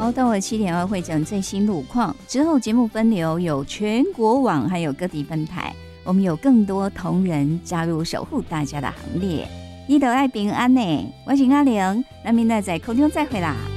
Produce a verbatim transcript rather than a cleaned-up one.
好，到了七点二会整最新路况之后，节目分流有全国网，还有各地分台，我们有更多同仁加入守护大家的行列。你都爱平安呢，我是阿玲，那明天在空中再会啦。